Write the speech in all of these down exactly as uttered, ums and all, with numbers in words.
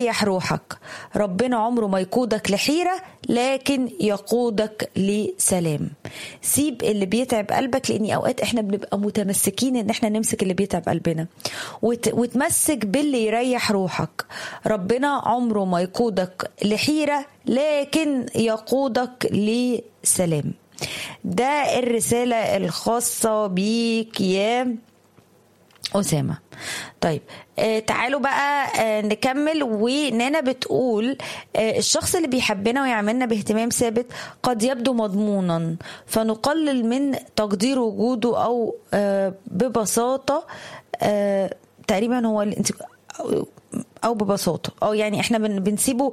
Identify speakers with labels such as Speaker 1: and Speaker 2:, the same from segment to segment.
Speaker 1: ريح روحك. ربنا عمره ما يقودك لحيرة لكن يقودك لسلام. سيب اللي بيتعب قلبك، لأني أوقات إحنا بنبقى متمسكين إن إحنا نمسك اللي بيتعب قلبنا، وت... وتمسك باللي يريح روحك. ربنا عمره ما يقودك لحيرة لكن يقودك لسلام. ده الرسالة الخاصة بيك يا أسامة. طيب آه تعالوا بقى آه نكمل. ونانا بتقول آه الشخص اللي بيحبنا ويعملنا باهتمام ثابت قد يبدو مضمونا، فنقلل من تقدير وجوده أو آه ببساطة آه تقريبا هو انت او ببساطه او يعني احنا بنسيبه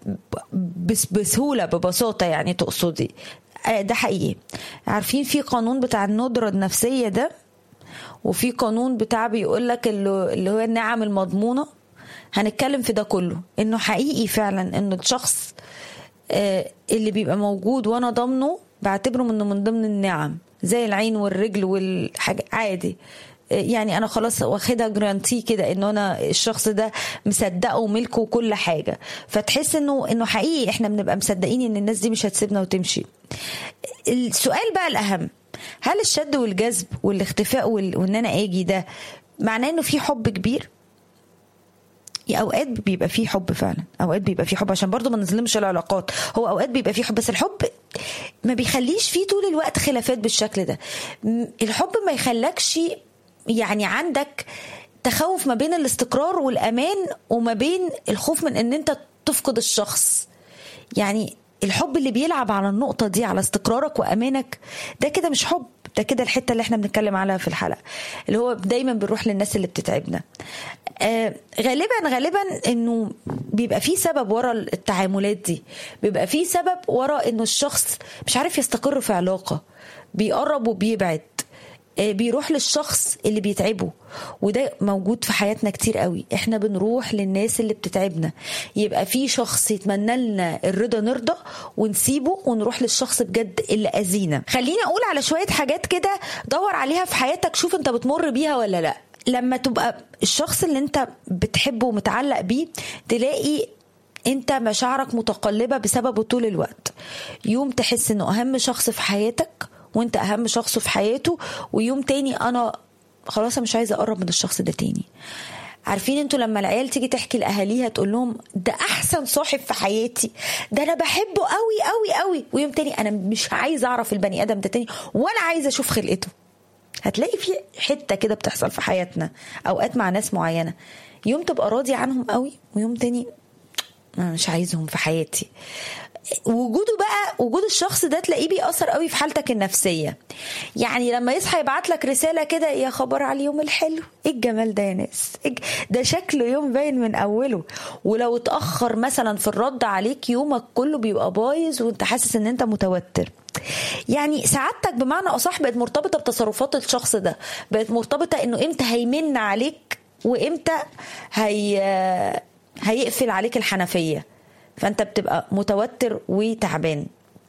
Speaker 1: بسهوله ببساطه، يعني تقصدي آه ده حقيقي. عارفين في قانون بتاع الندرة النفسية ده، وفي قانون بتاع بيقولك اللي هو النعم المضمونة. هنتكلم في ده كله، انه حقيقي فعلا انه الشخص اللي بيبقى موجود وانا ضمنه بعتبره منه من ضمن النعم، زي العين والرجل والحاجة عادي. يعني انا خلاص واخدها جرانتي كده انه انا الشخص ده مصدقه وملكه وكل حاجة، فتحس انه انه حقيقي احنا بنبقى مصدقين ان الناس دي مش هتسيبنا وتمشي. السؤال بقى الاهم، هل الشد والجذب والاختفاء وان انا اجي ده معناه انه في حب كبير؟ اوقات بيبقى فيه حب فعلا، اوقات بيبقى فيه حب، عشان برضو ما نظلمش العلاقات. هو اوقات بيبقى فيه حب، بس الحب ما بيخليش فيه طول الوقت خلافات بالشكل ده. الحب ما يخلكش يعني عندك تخوف ما بين الاستقرار والامان وما بين الخوف من ان انت تفقد الشخص. يعني الحب اللي بيلعب على النقطة دي، على استقرارك وأمانك، ده كده مش حب، ده كده الحتة اللي احنا بنتكلم عليها في الحلقة، اللي هو دايما بنروح للناس اللي بتتعبنا. آه غالبا غالبا انه بيبقى فيه سبب ورا التعاملات دي، بيبقى فيه سبب ورا انه الشخص مش عارف يستقر في علاقة، بيقرب وبيبعد، بيروح للشخص اللي بيتعبه. وده موجود في حياتنا كتير قوي، احنا بنروح للناس اللي بتتعبنا. يبقى في شخص يتمنى لنا الرضا نرضى ونسيبه ونروح للشخص بجد اللي أذينا. خليني اقول على شوية حاجات كده دور عليها في حياتك، شوف انت بتمر بيها ولا لا. لما تبقى الشخص اللي انت بتحبه ومتعلق بيه تلاقي انت مشاعرك متقلبة بسببه طول الوقت. يوم تحس انه اهم شخص في حياتك وانت اهم شخص في حياته، ويوم تاني انا خلاص مش عايزه اقرب من الشخص ده تاني. عارفين انتوا لما العيال تيجي تحكي لاهاليها تقول لهم ده احسن صاحب في حياتي، ده انا بحبه قوي قوي قوي، ويوم تاني انا مش عايزه اعرف البني ادم ده تاني ولا عايزه اشوف خلقته. هتلاقي في حته كده بتحصل في حياتنا اوقات مع ناس معينه، يوم تبقى راضي عنهم قوي ويوم تاني مش عايزهم في حياتي. وجوده بقى وجود الشخص ده تلاقيه بيأثر قوي في حالتك النفسية. يعني لما يصحى يبعت لك رسالة كده، يا خبر على اليوم الحلو، ايه الجمال ده يا ناس، ده شكله يوم باين من اوله. ولو اتأخر مثلا في الرد عليك يومك كله بيبقى بايظ وانت حاسس ان انت متوتر. يعني سعادتك بمعنى اصح بقت مرتبطة بتصرفات الشخص ده، بقت مرتبطة انه امتى هيمن عليك وامتى هي هيقفل عليك الحنفية. فانت بتبقى متوتر وتعبان.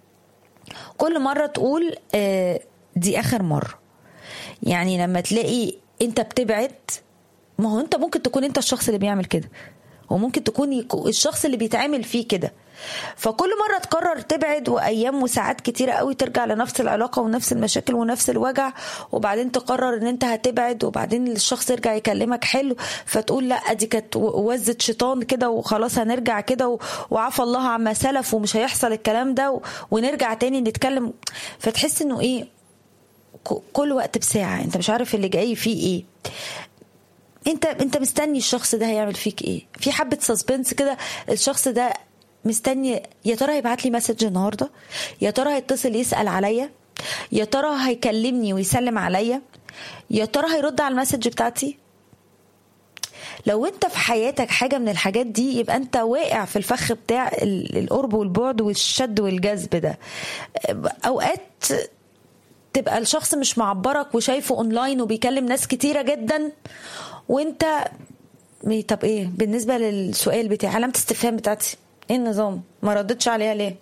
Speaker 1: كل مرة تقول آه دي اخر مرة. يعني لما تلاقي انت بتبعد، ما هو انت ممكن تكون انت الشخص اللي بيعمل كده، وممكن تكون الشخص اللي بيتعامل فيه كده. فكل مرة تقرر تبعد، وأيام وساعات كتيرة قوي ترجع لنفس العلاقة ونفس المشاكل ونفس الوجع، وبعدين تقرر ان انت هتبعد، وبعدين الشخص يرجع يكلمك حلو فتقول لا دي كانت وزة شيطان كده وخلاص هنرجع كده وعفى الله عما سلف ومش هيحصل الكلام ده ونرجع تاني نتكلم. فتحس انه ايه، كل وقت بساعة انت مش عارف اللي جاي فيه ايه. انت انت مستني الشخص ده هيعمل فيك ايه، في حبة سسبنس كده. الشخص ده مستني، يا ترى هيبعت لي مسج النهارده، يا ترى هيتصل يسأل عليا، يا ترى هيكلمني ويسلم عليا، يا ترى هيرد على المسج بتاعتي. لو انت في حياتك حاجة من الحاجات دي يبقى انت واقع في الفخ بتاع القرب والبعد والشد والجذب ده. اوقات تبقى الشخص مش معبرك وشايفه اونلاين وبيكلم ناس كتيرة جدا، وانت طب ايه بالنسبة للسؤال بتاعي، علامة استفهام بتاعتي ايه النظام، ما ردتش عليها ليه؟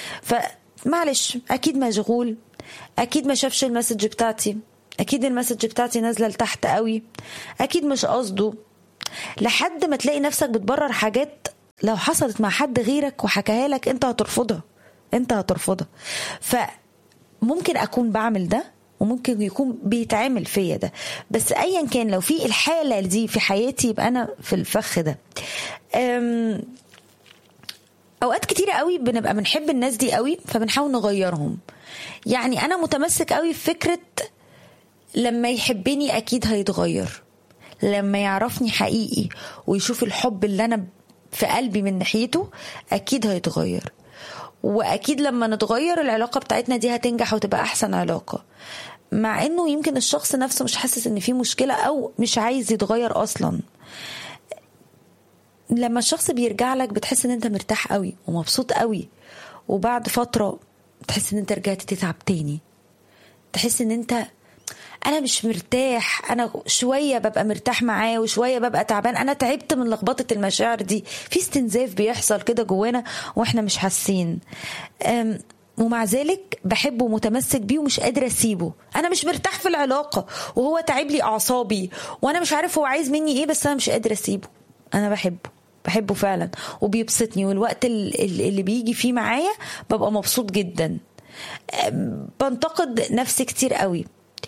Speaker 1: فمعلش اكيد مشغول، اكيد ما شافش المسج بتاعتي، اكيد المسج بتاعتي نازله لتحت قوي، اكيد مش قصده. لحد ما تلاقي نفسك بتبرر حاجات لو حصلت مع حد غيرك وحكاها لك انت هترفضها، انت هترفضها. فممكن اكون بعمل ده وممكن يكون بيتعمل فيا ده، بس ايا كان لو في الحالة دي في حياتي يبقى انا في الفخ ده. اوقات كتيرة قوي بنبقى بنحب الناس دي قوي فبنحاول نغيرهم. يعني انا متمسك قوي في فكرة لما يحبني اكيد هيتغير، لما يعرفني حقيقي ويشوف الحب اللي انا في قلبي من ناحيته اكيد هيتغير، واكيد لما نتغير العلاقة بتاعتنا دي هتنجح وتبقى احسن علاقة. مع انه يمكن الشخص نفسه مش حاسس ان في مشكلة او مش عايز يتغير اصلا. لما الشخص بيرجع لك بتحس ان انت مرتاح قوي ومبسوط قوي، وبعد فترة تحس ان انت رجعت تتعب تاني، تحس ان انت انا مش مرتاح، انا شوية ببقى مرتاح معاه وشوية ببقى تعبان، انا تعبت من لخبطة المشاعر دي. في استنزاف بيحصل كده جوانا واحنا مش حاسين، ومع ذلك بحبه ومتمسك بيه ومش قادرة اسيبه. انا مش مرتاح في العلاقة وهو تعب لي اعصابي وانا مش عارف هو عايز مني ايه، بس انا مش قادرة اسيبه. انا بحبه بحبه فعلا وبيبسطني، والوقت اللي بيجي فيه معايا ببقى مبسوط جدا. بنتقد نفسي كتير قوي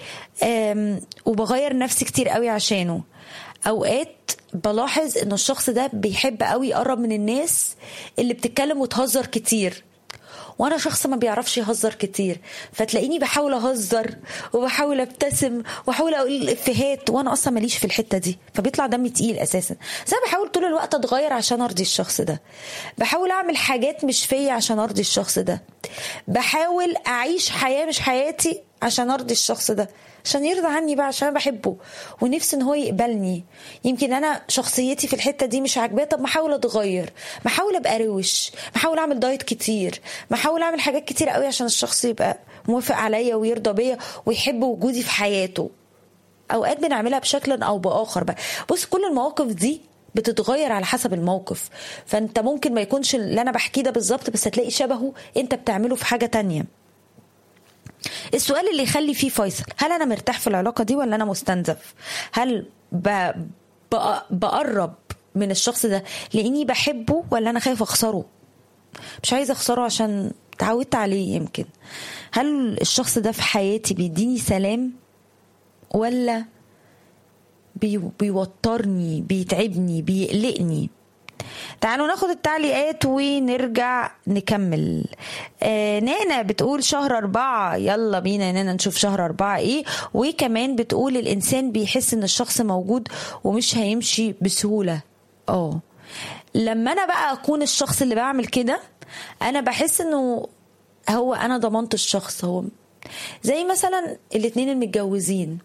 Speaker 1: وبغير نفسي كتير قوي عشانه. اوقات بلاحظ ان الشخص ده بيحب قوي يقرب من الناس اللي بتتكلم وتهزر كتير، وانا شخص ما بيعرفش يهزر كتير، فتلاقيني بحاول اهزر وبحاول ابتسم وبحاول اقول الافيهات وانا اصلا ماليش في الحته دي، فبيطلع دمي تقيل اساسا. بس انا بحاول طول الوقت اتغير عشان ارضي الشخص ده، بحاول اعمل حاجات مش فيا عشان ارضي الشخص ده، بحاول اعيش حياه مش حياتي عشان ارضي الشخص ده، عشان يرضى عني بقى، عشان بحبه ونفسي ان هو يقبلني. يمكن انا شخصيتي في الحته دي مش عاجباه، طب ما احاول اتغير، ما احاول ابقى روش، ما احاول اعمل دايت كتير، ما احاول اعمل حاجات كتير قوي عشان الشخص يبقى موافق عليا ويرضى بيا ويحب وجودي في حياته. اوقات بنعملها بشكل او باخر بقى. بص، كل المواقف دي بتتغير على حسب الموقف، فانت ممكن ما يكونش اللي انا بحكيه ده بالظبط، بس هتلاقي شبهه انت بتعمله في حاجه تانية. السؤال اللي يخلي فيه فيصل، هل انا مرتاح في العلاقه دي ولا انا مستنزف؟ هل ب... ب... بقرب من الشخص ده لاني بحبه ولا انا خايف اخسره؟ مش عايزه اخسره عشان تعودت عليه يمكن. هل الشخص ده في حياتي بيديني سلام ولا بي... بيوترني، بيتعبني، بيقلقني؟ تعالوا ناخد التعليقات ونرجع نكمل. آه نانا بتقول شهر أربعة، يلا بينا نانا نشوف شهر أربعة ايه. وكمان بتقول الإنسان بيحس ان الشخص موجود ومش هيمشي بسهولة. اه لما انا بقى اكون الشخص اللي بعمل كده، انا بحس انه هو انا ضمنت الشخص. هو زي مثلا الاتنين المتجوزين،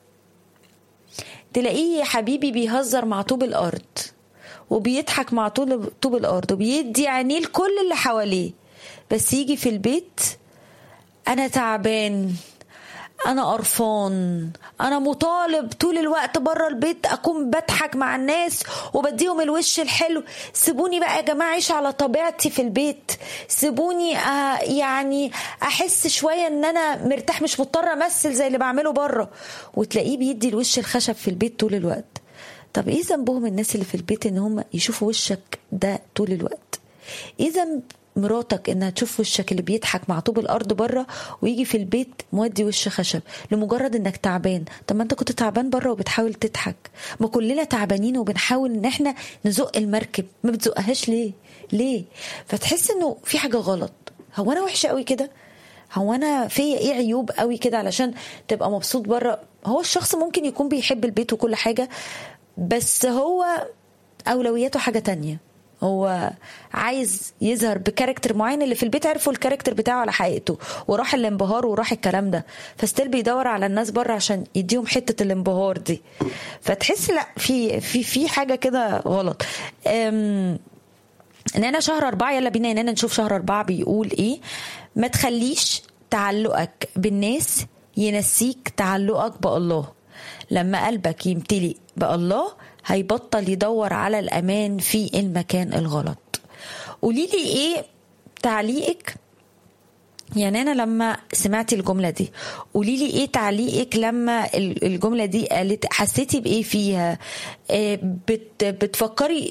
Speaker 1: تلاقيه يا حبيبي بيهزر مع طوب الأرض وبيضحك مع طول طوب الأرض وبيدي عينيه لكل اللي حواليه، بس يجي في البيت أنا تعبان، أنا قرفان، أنا مطالب طول الوقت برا البيت أكون بضحك مع الناس وبديهم الوش الحلو. سيبوني بقى يا جماعة عيش على طبيعتي في البيت، سيبوني آه يعني أحس شوية أن أنا مرتاح، مش مضطر أمثل زي اللي بعمله برا. وتلاقيه بيدي الوش الخشب في البيت طول الوقت. طب ايه ذنبهم الناس اللي في البيت ان هم يشوفوا وشك ده طول الوقت؟ ايه ذنب مراتك انها تشوف وشك اللي بيضحك مع طوب الارض بره ويجي في البيت مودي وش خشب لمجرد انك تعبان؟ طب ما انت كنت تعبان بره وبتحاول تضحك. ما كلنا تعبانين وبنحاول ان احنا نزق المركب، ما بتزقهاش ليه؟ ليه؟ فتحس انه في حاجة غلط. هو انا وحشة قوي كده؟ هو انا فيا ايه عيوب قوي كده علشان تبقى مبسوط بره؟ هو الشخص ممكن يكون بيحب البيت وكل حاجة، بس هو أولوياته حاجة تانية. هو عايز يظهر بكاركتر معين، اللي في البيت عرفوا الكاركتر بتاعه على حقيقته وراح الانبهار وراح الكلام ده، فستيل بيدور على الناس بره عشان يديهم حتة الانبهار دي. فتحس لا في في في حاجة كده غلط. ان انا شهر أربعة، يلا بينا ان انا نشوف شهر أربعة بيقول ايه. ما تخليش تعلقك بالناس ينسيك تعلقك بالله. لما قلبك يمتلئ بالله هيبطل يدور على الأمان في المكان الغلط. قوليلي ايه تعليقك؟ يعني أنا لما سمعتي الجملة دي قوليلي ايه تعليقك لما الجملة دي قالت، حسيتي بإيه فيها؟ بت بتفكري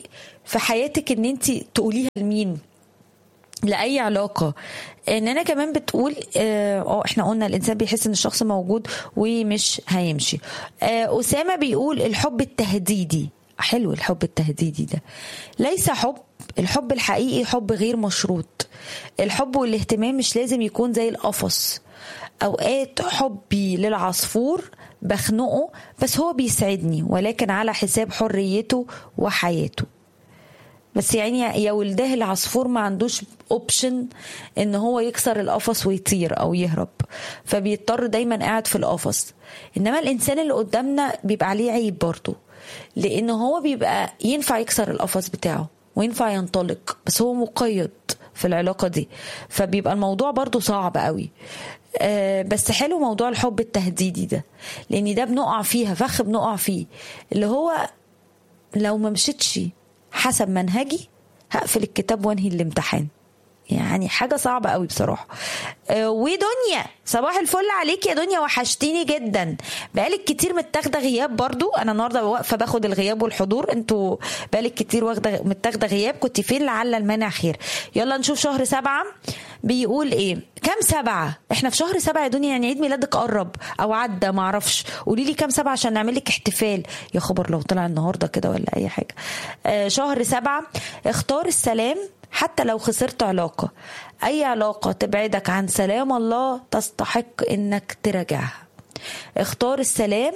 Speaker 1: في حياتك ان انت تقوليها لمين، لأي علاقة. ان انا كمان بتقول اه احنا قلنا الانسان بيحس ان الشخص موجود ومش هيمشي. اه أسامة بيقول الحب التهديدي حلو. الحب التهديدي ده ليس حب. الحب الحقيقي حب غير مشروط. الحب والاهتمام مش لازم يكون زي القفص. اوقات حبي للعصفور بخنقه بس هو بيسعدني، ولكن على حساب حريته وحياته. بس يعني يا ولده العصفور ما عندوش اوبشن ان هو يكسر القفص ويطير او يهرب، فبيضطر دايما قاعد في القفص. انما الانسان اللي قدامنا بيبقى عليه عيب برضه، لان هو بيبقى ينفع يكسر القفص بتاعه وينفع ينطلق، بس هو مقيد في العلاقة دي، فبيبقى الموضوع برضه صعب قوي. آه بس حلو موضوع الحب التهديدي ده، لان ده بنقع فيها فخ بنقع فيه، اللي هو لو ما مشيتش حسب منهجي هقفل الكتاب وانهي الامتحان. يعني حاجة صعبة قوي بصراحة. أه ودنيا صباح الفل عليك يا دنيا، وحشتيني جدا، بقالك كتير متاخده غياب. برضو انا النهارده واقفه باخد الغياب والحضور، انتوا بقالك كتير واخده متاخده غياب، كنت فين؟ لعل المانع خير. يلا نشوف شهر سبعة بيقول ايه. كام سبعة؟ احنا في شهر سبعة يا دنيا، يعني عيد ميلادك قرب او عدى معرفش، قولي لي كام سبعة عشان نعمل لك احتفال. يا خبر لو طلع النهارده كده ولا اي حاجه. أه شهر سبعة، اختار السلام حتى لو خسرت علاقة. أي علاقة تبعدك عن سلام الله تستحق إنك تراجعها. اختار السلام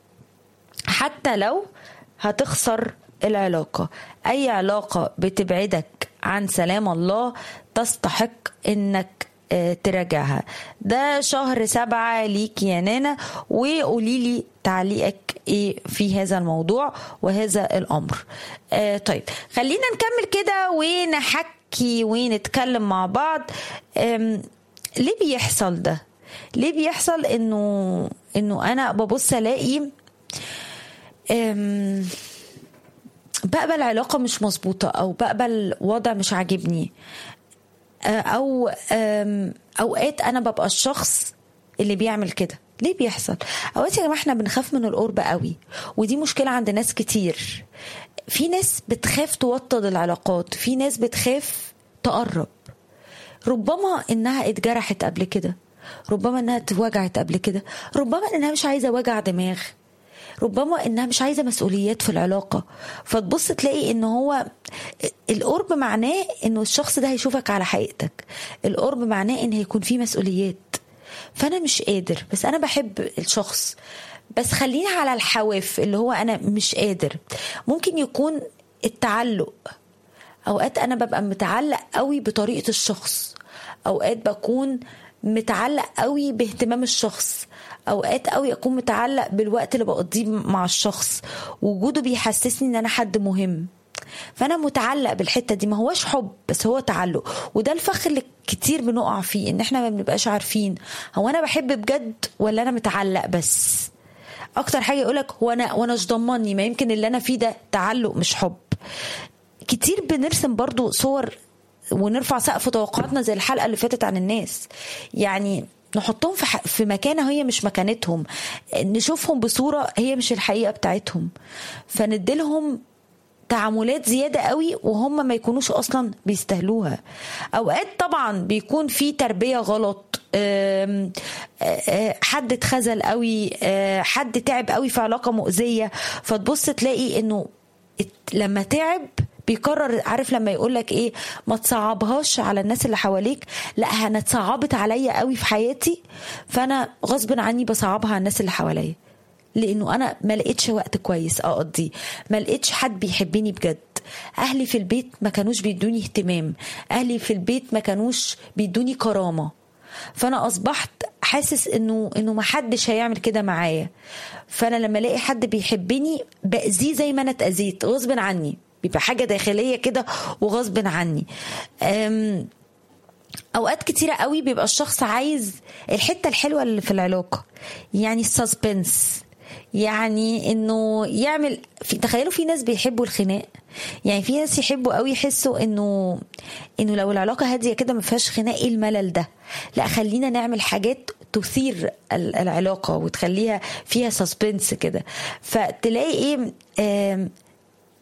Speaker 1: حتى لو هتخسر العلاقة. أي علاقة بتبعدك عن سلام الله تستحق إنك تراجعها. ده شهر سبعة ليك يا نانا، وقولي لي تعليقك ايه في هذا الموضوع وهذا الامر. آه طيب خلينا نكمل كده ونحكي ونتكلم مع بعض. ليه بيحصل ده؟ ليه بيحصل انه انه انا ببص الاقي بقبل علاقة مش مظبوطة، او بقبل وضع مش عاجبني، او اوقات انا ببقى الشخص اللي بيعمل كده. ليه بيحصل؟ اوقات يا جماعه احنا بنخاف من القرب قوي، ودي مشكله عند ناس كتير. في ناس بتخاف توطد العلاقات، في ناس بتخاف تقرب، ربما انها اتجرحت قبل كده، ربما انها اتوجعت قبل كده، ربما انها مش عايزه وجع دماغ، ربما انها مش عايزه مسؤوليات في العلاقه. فتبص تلاقي ان هو القرب معناه انه الشخص ده هيشوفك على حقيقتك، القرب معناه ان هيكون فيه مسؤوليات. فانا مش قادر، بس انا بحب الشخص، بس خلينا على الحواف اللي هو انا مش قادر. ممكن يكون التعلق، اوقات انا ببقى متعلق قوي بطريقه الشخص، اوقات بكون متعلق قوي باهتمام الشخص، اوقات قوي اكون متعلق بالوقت اللي بقضيه مع الشخص، وجوده بيحسسني ان انا حد مهم، فانا متعلق بالحته دي. ما هوش حب بس هو تعلق، وده الفخ اللي كتير بنقع فيه، ان احنا ما بنبقاش عارفين هو انا بحب بجد ولا انا متعلق بس. اكتر حاجه يقولك هو انا وانا مش ضمني، ما يمكن اللي انا فيه ده تعلق مش حب. كتير بنرسم برضو صور ونرفع سقف توقعاتنا زي الحلقه اللي فاتت عن الناس، يعني نحطهم في في مكانه هي مش مكانتهم، نشوفهم بصوره هي مش الحقيقه بتاعتهم، فنديلهم تعاملات زيادة قوي وهم ما يكونوش أصلا بيستهلوها. أوقات طبعا بيكون في تربية غلط، حد اتخذل قوي، حد تعب قوي في علاقة مؤذية، فتبص تلاقي إنه لما تعب بيقرر، عارف لما يقولك ايه، ما تصعبهاش على الناس اللي حواليك، لا انا اتصعبت عليا قوي في حياتي، فانا غصب عني بصعبها على الناس اللي حواليا، لانه انا ما لقيتش وقت كويس اقضيه، ما لقيتش حد بيحبني بجد، اهلي في البيت ما كانوش بيدوني اهتمام، اهلي في البيت ما كانوش بيدوني كرامة، فانا اصبحت حاسس انه انه ما حدش هيعمل كده معايا، فانا لما الاقي حد بيحبني باذيه زي ما انا اتاذيت غصب عني، بيبقى حاجة داخلية كده وغصب عني. اوقات كتيرة قوي بيبقى الشخص عايز الحتة الحلوة اللي في العلاقة، يعني السسبنس، يعني انه يعمل في، تخيلوا في ناس بيحبوا الخناق، يعني في ناس يحبوا قوي يحسوا انه انه لو العلاقة هادية كده ما فيهاش خناق، ايه الملل ده، لا خلينا نعمل حاجات تثير العلاقة وتخليها فيها سسبنس كده. فتلاقي ايه،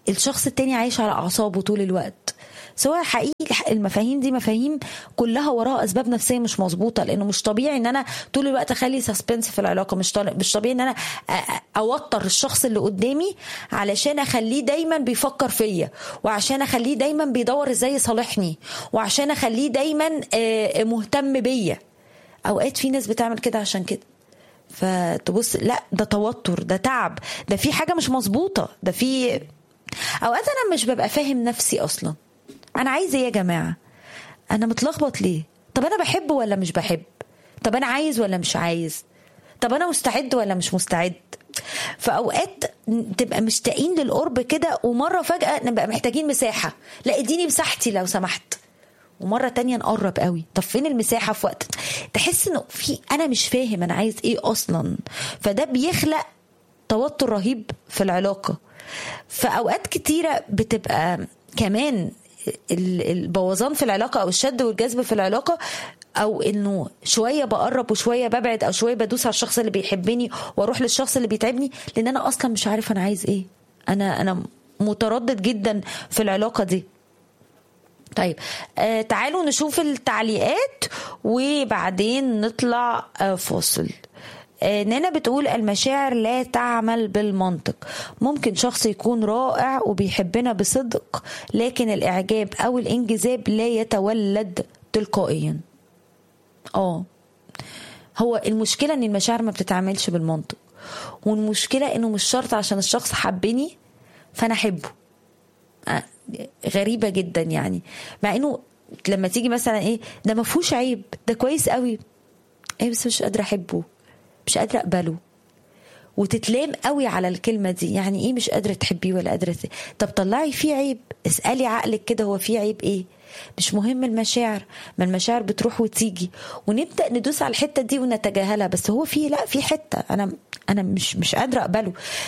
Speaker 1: الشخص التاني عايش على اعصابه طول الوقت. سواء حقيقي المفاهيم دي مفاهيم كلها وراها اسباب نفسيه مش مظبوطه، لانه مش طبيعي ان انا طول الوقت اخلي سسبنس في العلاقه، مش مش طبيعي ان انا اوتر الشخص اللي قدامي علشان اخليه دايما بيفكر فيا، وعشان اخليه دايما بيدور ازاي يصالحني، وعشان اخليه دايما مهتم بيا. اوقات في ناس بتعمل كده عشان كده، فتبص لا ده توتر، ده تعب، ده في حاجه مش مظبوطه، ده في اوقات انا مش ببقى فاهم نفسي اصلا. انا عايز ايه يا جماعه؟ انا متلخبط ليه؟ طب انا بحب ولا مش بحب؟ طب انا عايز ولا مش عايز؟ طب انا مستعد ولا مش مستعد؟ فاوقات تبقى مشتاقين للقرب كده، ومره فجاه نبقى محتاجين مساحه، لا اديني مساحتي لو سمحت، ومره تانية نقرب قوي. طب فين المساحه؟ في وقت تحس انه في انا مش فاهم انا عايز ايه اصلا، فده بيخلق توتر رهيب في العلاقه. فاوقات كتيره بتبقى كمان البوظان في العلاقه او الشد والجذب في العلاقه، او انه شويه بقرب وشويه ببعد، او شويه بدوس على الشخص اللي بيحبني واروح للشخص اللي بيتعبني، لان انا اصلا مش عارفه انا عايز ايه. انا انا متردد جدا في العلاقه دي. طيب آه تعالوا نشوف التعليقات وبعدين نطلع آه فاصل. آه نانا بتقول المشاعر لا تعمل بالمنطق، ممكن شخص يكون رائع وبيحبنا بصدق، لكن الإعجاب أو الانجذاب لا يتولد تلقائيا. اه هو المشكلة ان المشاعر ما بتتعملش بالمنطق، والمشكلة انه مش شرط عشان الشخص حبني فانا احبه. آه غريبة جدا يعني، مع انه لما تيجي مثلا ايه ده ما فيهوش عيب، ده كويس قوي، ايه بس مش قادرة احبه، مش قادرة اقبله، وتتلام قوي على الكلمة دي. يعني ايه مش قادرة تحبيه ولا قادرة ت... طب طلعي فيه عيب، اسألي عقلك كده هو فيه عيب ايه. مش مهم المشاعر، ما المشاعر بتروح وتيجي، ونبدأ ندوس على الحتة دي ونتجاهلها، بس هو فيه لا في حتة انا انا مش مش قادرة اقبله.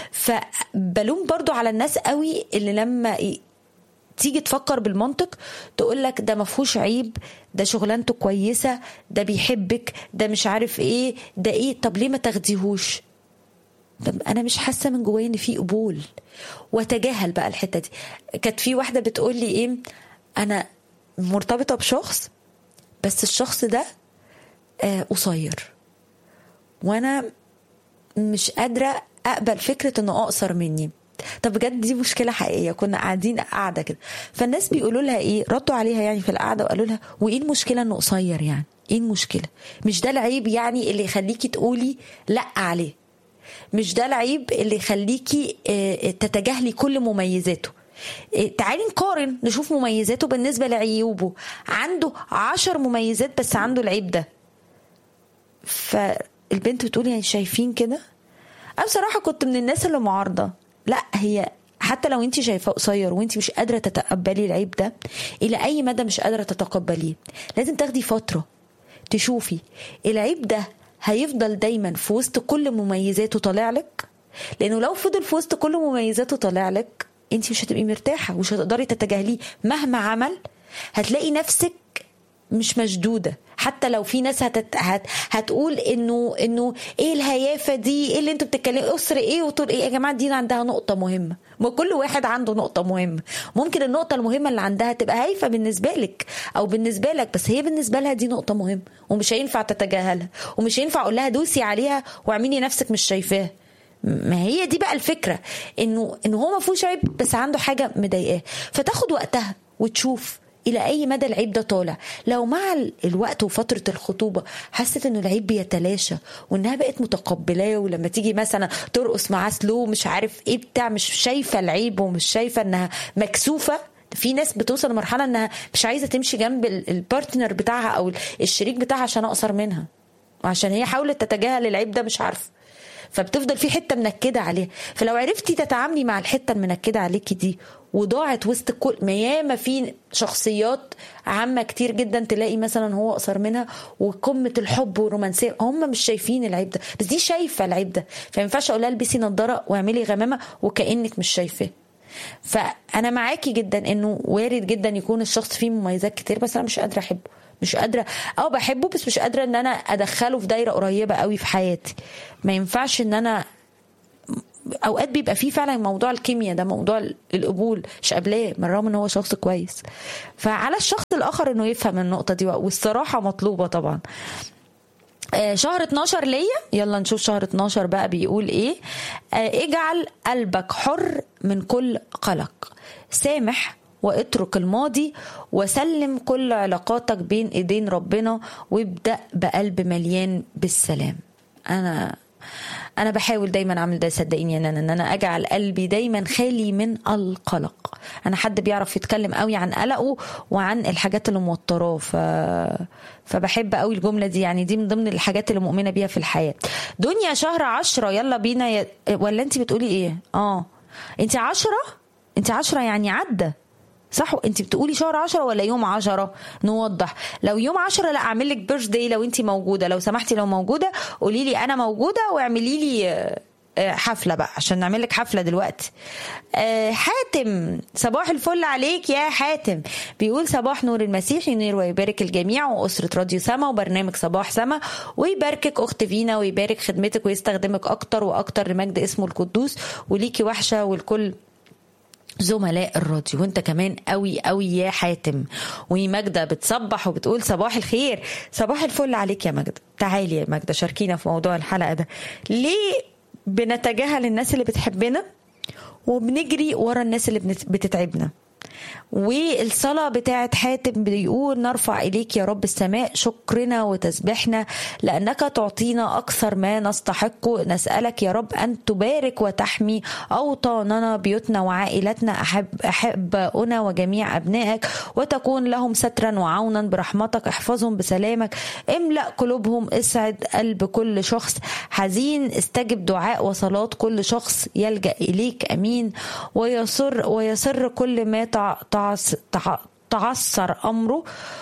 Speaker 1: فبلوم برضو على الناس قوي اللي لما تيجي تفكر بالمنطق تقولك ده مفهوش عيب، ده شغلانته كويسة، ده بيحبك، ده مش عارف ايه، ده ايه. طب ليه ما تاخديهوش؟ طب انا مش حاسة من جوايا ان في قبول، وتجاهل بقى الحتة دي. كانت في واحدة بتقول لي ايه، انا مرتبطة بشخص بس الشخص ده آه قصير، وانا مش قادرة اقبل فكرة انه اقصر مني. طب بجد دي مشكلة حقيقية، كنا قاعدين قاعدة كده، فالناس بيقولوا لها ايه، ردوا عليها يعني في القعدة وقالوا لها وايه المشكلة انه قصير؟ يعني ايه المشكلة؟ مش ده العيب يعني اللي يخليكي تقولي لا عليه، مش ده العيب اللي يخليكي تتجاهلي كل مميزاته. تعالي نقارن نشوف مميزاته بالنسبة لعيوبه. عنده عشر مميزات بس عنده العيب ده. فالبنت بتقول يعني شايفين كده؟ انا بصراحة كنت من الناس اللي معارضة، لا هي حتى لو انت شايفاه قصير وانت مش قادرة تتقبلي العيب ده، الى اي مدى مش قادرة تتقبليه؟ لازم تاخدي فترة تشوفي العيب ده هيفضل دايما في وسط كل مميزاته طالع لك، لانه لو فضل في وسط كل مميزاته طالع لك انت مش هتبقي مرتاحة ومش هتقدري تتجاهليه مهما عمل. هتلاقي نفسك مش مشدودة، حتى لو في ناس هتت... هت... هتقول انه انه ايه الهيافة دي، ايه اللي انتوا بتتكلموا، اسر ايه وطول ايه. يا جماعة دي عندها نقطة مهمة، ما كل واحد عنده نقطة مهمة. ممكن النقطة المهمة اللي عندها تبقى هايفة بالنسبة لك او بالنسبة لك، بس هي بالنسبة لها دي نقطة مهمة ومش هينفع تتجاهلها، ومش هينفع اقول لها دوسي عليها واعملي نفسك مش شايفاها. ما هي دي بقى الفكرة، انه انه هو ما فيهوش عيب بس عنده حاجة مضايقاه، فتاخد وقتها وتشوف إلى أي مدى العيب ده طالع. لو مع الوقت وفترة الخطوبة حست إنه العيب بيتلاشى وإنها بقت متقبلاه، ولما تيجي مثلا ترقص معاه سلو مش عارف إيه بتاع، مش شايفة العيب ومش شايفة إنها مكسوفة. في ناس بتوصل لمرحلة إنها مش عايزة تمشي جنب البارتنر بتاعها أو الشريك بتاعها عشان أقصر منها، وعشان هي حاولت تتجاهل العيب ده مش عارفة، فبتفضل في حتة منكدة عليها. فلو عرفتي تتعاملي مع الحتة المنكدة عليكي دي وضاعت وسط كل ما ياما في شخصيات عامة كتير جدا تلاقي مثلا هو أقصر منها وقمة الحب والرومانسية، هم مش شايفين العيب ده بس دي شايفة العيب ده، فينفعش أقولها البسي نظارة واعملي غمامة وكأنك مش شايفاه. فأنا معاكي جدا إنه وارد جدا يكون الشخص فيه مميزات كتير بس أنا مش قادرة أحبه، مش قادرة أو بحبه بس مش قادرة إن أنا أدخله في دايرة قريبة قوي في حياتي. ما ينفعش إن أنا اوقات بيبقى فيه فعلا موضوع الكيمياء ده، موضوع القبول مش قابلاه من رغم ان هو شخص كويس. فعلى الشخص الاخر انه يفهم النقطه دي، والصراحه مطلوبه طبعا. آه شهر اتناشر ليا، يلا نشوف شهر اتناشر بقى بيقول ايه. آه اجعل قلبك حر من كل قلق، سامح واترك الماضي، وسلم كل علاقاتك بين ايدين ربنا، وابدأ بقلب مليان بالسلام. انا انا بحاول دايما اعمل ده، صدقيني ان انا ان انا اجعل قلبي دايما خالي من القلق. انا حد بيعرف يتكلم قوي عن قلقه وعن الحاجات اللي موتراه، ف فبحب قوي الجمله دي، يعني دي من ضمن الحاجات اللي مؤمنه بيها في الحياه. دنيا شهر عشرة، يلا بينا ي... ولا انت بتقولي ايه؟ اه انت عشرة، انت عشرة يعني عدى صح؟ انت بتقولي شهر عشرة ولا يوم عشرة؟ نوضح. لو يوم عشرة لا اعمل لك بيرث داي لو انت موجوده، لو سمحتي لو موجوده قولي لي انا موجوده واعملي لي حفله بقى عشان نعمل لك حفله دلوقتي. حاتم صباح الفل عليك يا حاتم، بيقول صباح نور المسيح ينير ويبارك الجميع واسره راديو سما وبرنامج صباح سما، ويباركك اخت فينا ويبارك خدمتك ويستخدمك اكتر واكتر لمجد اسمه القدوس، وليكي وحشه والكل زملاء الراديو، وانت كمان قوي قوي يا حاتم. وماجدة بتصبح وبتقول صباح الخير، صباح الفل عليك يا ماجدة. تعالي يا ماجدة شاركينا في موضوع الحلقة ده. ليه بنتجاهل الناس اللي بتحبنا وبنجري ورا الناس اللي بتتعبنا؟ والصلاة بتاعت حاتم بيقول نرفع إليك يا رب السماء شكرنا وتسبحنا لأنك تعطينا أكثر ما نستحق. نسألك يا رب أن تبارك وتحمي أوطاننا، بيوتنا وعائلتنا، أحب أحبائنا وجميع أبنائك، وتكون لهم سترا وعونا برحمتك. احفظهم بسلامك، املأ قلوبهم، اسعد قلب كل شخص حزين، استجب دعاء وصلاة كل شخص يلجأ إليك. أمين. ويسر ويسر كل ما تعثر أمره،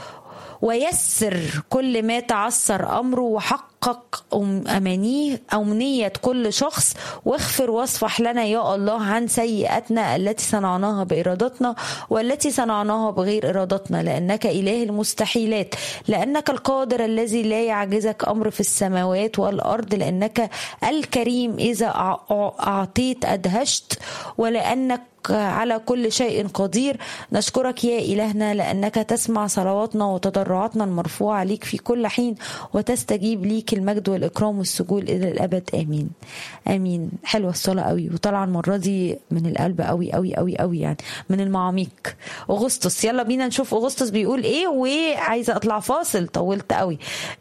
Speaker 1: ويسر كل ما تعثر أمره، وحقق أمانيه أمنية كل شخص، واغفر واصفح لنا يا الله عن سيئاتنا التي صنعناها بإرادتنا والتي صنعناها بغير إرادتنا، لأنك إله المستحيلات، لأنك القادر الذي لا يعجزك أمر في السماوات والأرض، لأنك الكريم إذا أعطيت أدهشت، ولأنك على كل شيء قدير. نشكرك يا إلهنا لأنك تسمع صلواتنا وتضرعاتنا المرفوعة ليك في كل حين، وتستجيب ليك المجد والإكرام والسجود إلى الأبد. آمين آمين. حلوة الصلاة قوي، وطلع المرة دي من القلب قوي قوي قوي قوي، يعني من المعاميق. أغسطس، يلا بينا نشوف أغسطس بيقول إيه. وعايزة أطلع فاصل، طولت قوي.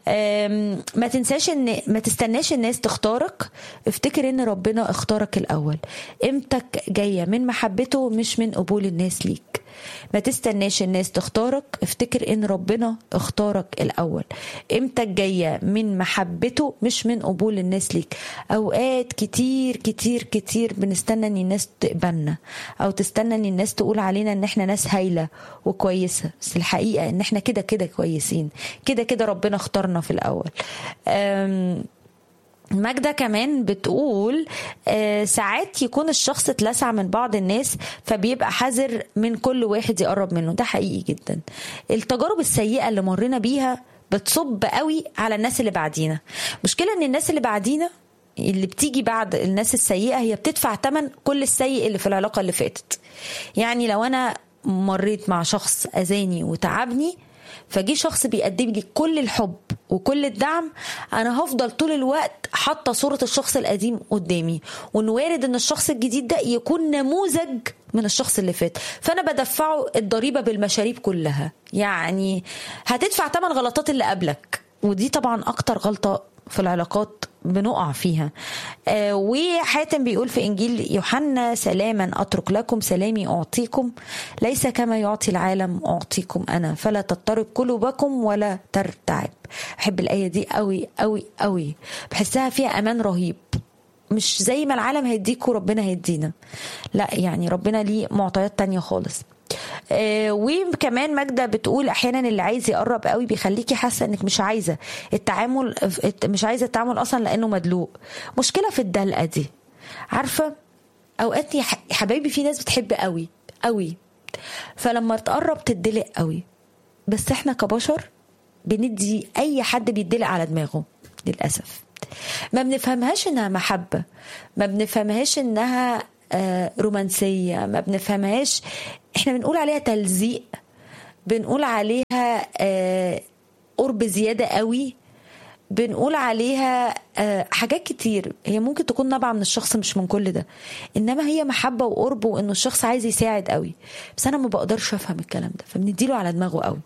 Speaker 1: ما تنساش إن ما تستناش الناس تختارك، افتكر إن ربنا اختارك الأول. قيمتك جاية من محبة بته مش من قبول الناس ليك. ما تستناش الناس تختارك، افتكر ان ربنا اختارك الاول. قيمتك جايه من محبته مش من قبول الناس ليك. اوقات كتير كتير كتير بنستنى ان الناس تقبلنا، او تستنى ان الناس تقول علينا ان احنا ناس هايله وكويسه، بس الحقيقه ان احنا كده كده كويسين، كده كده ربنا اختارنا في الاول. أم ماجدة كمان بتقول آه ساعات يكون الشخص اتلسع من بعض الناس فبيبقى حذر من كل واحد يقرب منه. ده حقيقي جدا. التجارب السيئة اللي مرينا بيها بتصب قوي على الناس اللي بعدينا. مشكلة ان الناس اللي بعدينا اللي بتيجي بعد الناس السيئة هي بتدفع ثمن كل السيء اللي في العلاقة اللي فاتت. يعني لو انا مريت مع شخص اذاني وتعبني، فجي شخص بيقدم لي كل الحب وكل الدعم، انا هفضل طول الوقت حاطه صوره الشخص القديم قدامي، وان وارد ان الشخص الجديد ده يكون نموذج من الشخص اللي فات، فانا بدفعه الضريبه بالمشاريب كلها. يعني هتدفع ثمن غلطات اللي قبلك، ودي طبعا اكتر غلطه في العلاقات بنقع فيها. آه وحاتم بيقول في إنجيل يوحنا سلاما أترك لكم، سلامي أعطيكم، ليس كما يعطي العالم أعطيكم أنا، فلا تضطرب قلوبكم ولا ترتعب. أحب الآية دي قوي قوي قوي، بحسها فيها أمان رهيب. مش زي ما العالم هيديكوا ربنا هيدينا، لا، يعني ربنا ليه معطيات تانية خالص. آه وكمان ماجدة بتقول احيانا اللي عايز يقرب قوي بيخليكي حاسه انك مش عايزه التعامل، مش عايزه التعامل اصلا لانه مدلوق. مشكله في الدلقه دي. عارفه اوقات يا حبايبي في ناس بتحب قوي قوي، فلما تقرب تدلق قوي. بس احنا كبشر بندي اي حد بيدلق على دماغه للاسف. ما بنفهمهاش انها محبة، ما بنفهمهاش انها آه رومانسية، ما بنفهمهاش، احنا بنقول عليها تلزيق، بنقول عليها آه قرب زيادة قوي، بنقول عليها آه حاجات كتير. هي ممكن تكون نابعة من الشخص مش من كل ده، انما هي محبة وقرب وانه الشخص عايز يساعد قوي، بس انا ما بقدرش افهم الكلام ده فبنديله على دماغه قوي.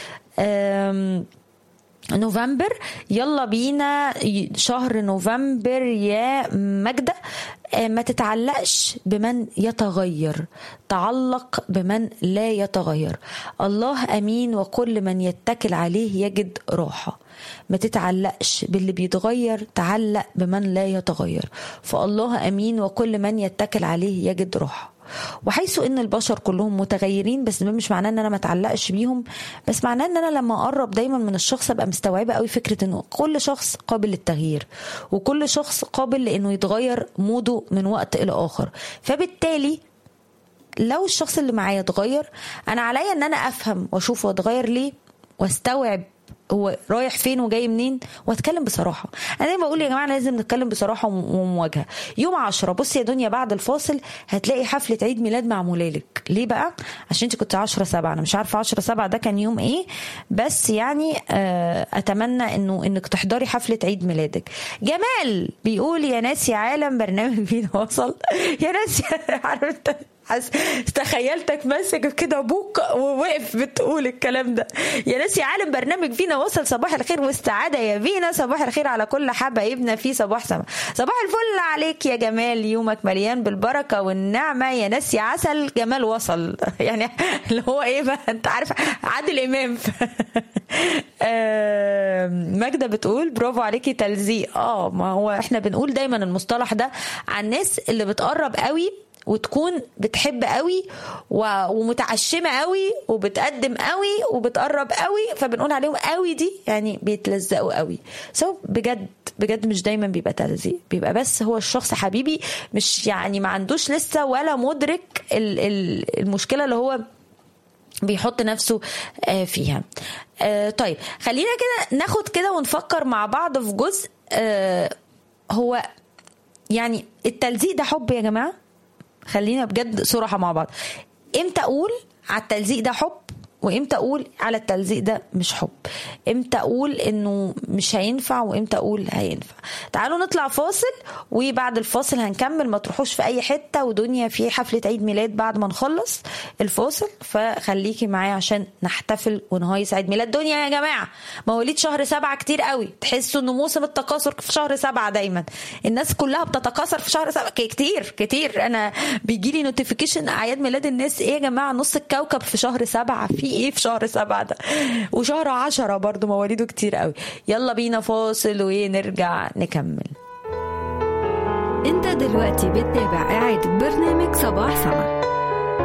Speaker 1: نوفمبر، يلا بينا شهر نوفمبر يا مجدة. ما تتعلقش بمن يتغير، تعلق بمن لا يتغير. الله أمين وكل من يتكل عليه يجد راحة. ما تتعلقش باللي بيتغير، تعلق بمن لا يتغير. فالله أمين وكل من يتكل عليه يجد راحة. وحيث ان البشر كلهم متغيرين، بس ده مش معناه ان انا ما اتعلقش بيهم، بس معناه ان انا لما اقرب دايما من الشخص ابقى مستوعبه قوي فكره انه كل شخص قابل للتغيير، وكل شخص قابل لانه يتغير موده من وقت الى اخر. فبالتالي لو الشخص اللي معايا اتغير، انا عليا ان انا افهم واشوف هو اتغير ليه، واستوعب هو رايح فين وجاي منين، واتكلم بصراحه. انا دايما بقول يا جماعه لازم نتكلم بصراحه ومواجهه. يوم عشرة، بصي يا دنيا، بعد الفاصل هتلاقي حفله عيد ميلاد معموله لك. ليه بقى؟ عشان انت كنت عشرة سبعة. انا مش عارفه عشرة سبعة ده كان يوم ايه، بس يعني اتمنى انه انك تحضري حفله عيد ميلادك. جمال بيقول يا ناس يا عالم برنامج فينا وصل. يا ناس عارف تخيلتك ماسك كده بوك ووقف بتقول الكلام ده. يا ناس يا عالم برنامج فينا وصل. صباح الخير والسعادة يا فينا، صباح الخير على كل حبايبنا في صباح سما. صباح الفل عليك يا جمال، يومك مليان بالبركة والنعمة. يا ناس يا عسل، جمال وصل يعني اللي هو ايه بقى، انت عارف عادل امام. ماجدة بتقول برافو عليكي تلزيق. اه ما هو احنا بنقول دايما المصطلح ده عن الناس اللي بتقرب قوي وتكون بتحب قوي ومتعشمة قوي وبتقدم قوي وبتقرب قوي، فبنقول عليهم قوي دي يعني بيتلزقوا قوي. سو بجد بجد مش دايما بيبقى تلزيق، بيبقى بس هو الشخص حبيبي مش يعني ما عندوش لسه ولا مدرك المشكلة اللي هو بيحط نفسه فيها. طيب خلينا كده ناخد كده ونفكر مع بعض في جزء. هو يعني التلزيق ده حب يا جماعة؟ خلينا بجد صراحة مع بعض. امتى اقول على التلزيق ده حب، وامتى اقول على التلزيق ده مش حب؟ امتى اقول انه مش هينفع، وامتى اقول هينفع؟ تعالوا نطلع فاصل، وبعد الفاصل هنكمل. ما تروحوش في اي حتة، ودنيا في حفلة عيد ميلاد بعد ما نخلص الفاصل، فخليكي معايا عشان نحتفل ونهيص عيد ميلاد دنيا يا جماعة. مواليد شهر سبعة كتير قوي، تحسوا انه موسم التكاثر في شهر سبعة دايما. الناس كلها بتتكاثر في شهر سبعة كتير كتير. انا بيجيلي نوتيفيكيشن اعياد ميلاد الناس. ايه يا جماعة، نص الكوكب في شهر سبعة، في ايه في شهر سبعة ده؟ وشهر عشرة برضو مواليده كتير قوي. يلا بينا فاصل ونرجع نكمل.
Speaker 2: انت دلوقتي بتتابع اعادة برنامج صباح سما.